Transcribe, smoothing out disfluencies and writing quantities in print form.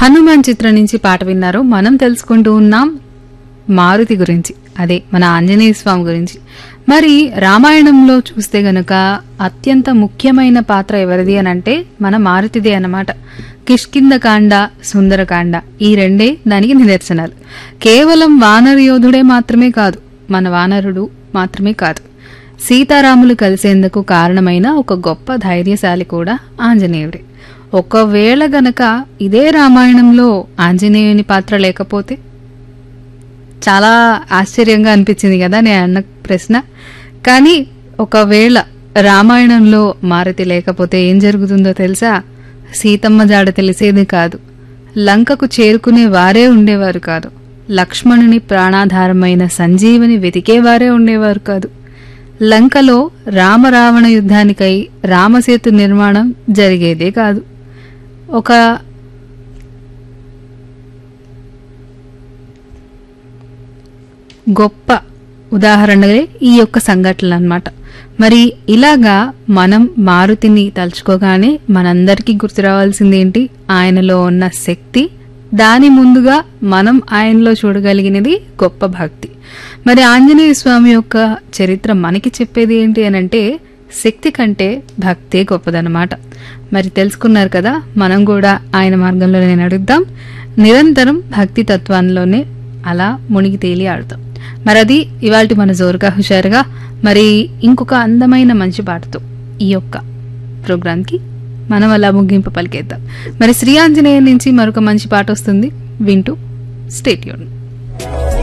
హనుమాన్ చిత్రం నుంచి పాట విన్నారు. మనం తెలుసుకుంటూ ఉన్నాం మారుతి గురించి, అదే మన ఆంజనేయ స్వామి గురించి. మరి రామాయణంలో చూస్తే గనక అత్యంత ముఖ్యమైన పాత్ర ఎవరిది అని అంటే మన మారుతిదే అన్నమాట. కిష్కింధకాండ, సుందరకాండ ఈ రెండే దానికి నిదర్శనాలు. కేవలం వానర యోధుడే మాత్రమే కాదు, మన వానరుడు మాత్రమే కాదు, సీతారాములు కలిసేందుకు కారణమైన ఒక గొప్ప ధైర్యశాలి కూడా ఆంజనేయుడే. ఒకవేళ గనక ఇదే రామాయణంలో ఆంజనేయుని పాత్ర లేకపోతే, చాలా ఆశ్చర్యంగా అనిపించింది కదా నేను అన్న ప్రశ్న. కానీ ఒకవేళ రామాయణంలో మారుతి లేకపోతే ఏం జరుగుతుందో తెలుసా? సీతమ్మ జాడ తెలిసేది కాదు, లంకకు చేరుకునే వారే ఉండేవారు కాదు, లక్ష్మణుని ప్రాణాధారమైన సంజీవిని వెతికేవారే ఉండేవారు కాదు, లంకలో రామరావణ యుద్ధానికై రామసేతు నిర్మాణం జరిగేదే కాదు. ఒక గొప్ప ఉదాహరణలే ఈ యొక్క సంఘటనలు అన్నమాట. మరి ఇలాగా మనం మారుతిని తలుచుకోగానే మనందరికీ గుర్తు రావాల్సింది ఏంటి? ఆయనలో ఉన్న శక్తి. దాని ముందుగా మనం ఆయనలో చూడగలిగినది గొప్ప భక్తి. మరి ఆంజనేయ స్వామి యొక్క చరిత్ర మనకి చెప్పేది ఏంటి అనంటే, శక్తి కంటే భక్తే గొప్పదన్నమాట. మరి తెలుసుకున్నారు కదా, మనం కూడా ఆయన మార్గంలోనే నడుద్దాం, నిరంతరం భక్తి తత్వంలోనే అలా మునిగి తేలి ఆడుతాం. మరి అది ఇవాల్టి మన జోరుగా హుషారుగా. మరి ఇంకొక అందమైన మంచి పాటతో ఈ యొక్క ప్రోగ్రాంకి మనం అలా ముగింపు పలికేద్దాం. మరి శ్రీ ఆంజనేయ నుంచి మరొక మంచి పాట వస్తుంది, వింటూ స్టే ట్యూన్.